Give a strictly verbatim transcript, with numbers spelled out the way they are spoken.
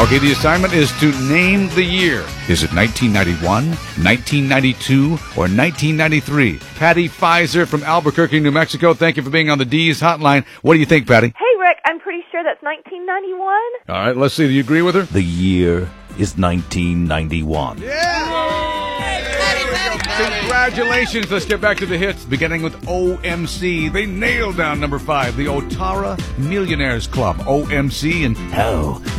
Okay, the assignment is to name the year. Is it nineteen ninety-one, nineteen ninety-two, or nineteen ninety-three? Patty Pfizer from Albuquerque, New Mexico. Thank you for being on the D's hotline. What do you think, Patty? Hey, Rick, I'm pretty sure that's nineteen ninety-one. All right, let's see. Do you agree with her? The year is nineteen ninety-one. Yeah! Congratulations. Let's get back to the hits, beginning with O M C. They nailed down number five, the Otara Millionaires Club, O M C. And How